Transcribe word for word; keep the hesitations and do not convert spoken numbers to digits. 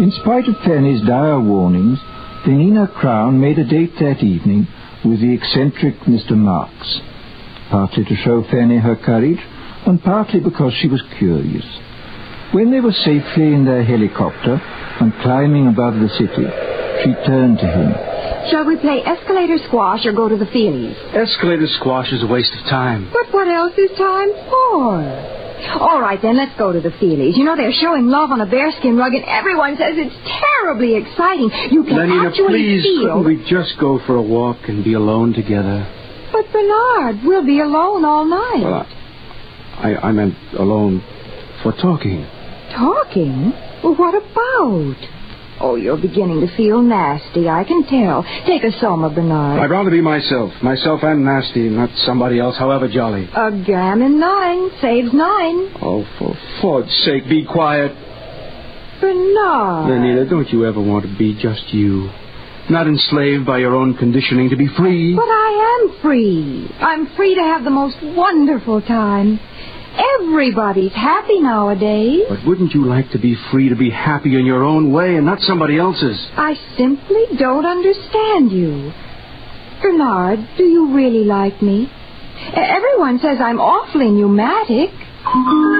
In spite of Fanny's dire warnings, Lenina Crown made a date that evening with the eccentric Mister Marks, partly to show Fanny her courage, and partly because she was curious. When they were safely in their helicopter and climbing above the city, she turned to him. Shall we play escalator squash or go to the Feelies? Escalator squash is a waste of time. But what else is time for? All right, then, let's go to the Feelies. You know, they're showing Love on a Bearskin Rug, and everyone says it's terribly exciting. You can Lenina, actually please, feel... couldn't we just go for a walk and be alone together? But, Bernard, we'll be alone all night. Well, I, I, I meant alone for talking. Talking? Well, what about? Oh, you're beginning to feel nasty, I can tell. Take a soma, Bernard. I'd rather be myself. Myself and nasty, not somebody else, however jolly. A gammon nine saves nine. Oh, for Ford's sake, be quiet. Bernard. Lenina, don't you ever want to be just you? Not enslaved by your own conditioning, to be free. But I am free. I'm free to have the most wonderful time. Everybody's happy nowadays. But wouldn't you like to be free to be happy in your own way and not somebody else's? I simply don't understand you. Bernard, do you really like me? Everyone says I'm awfully pneumatic.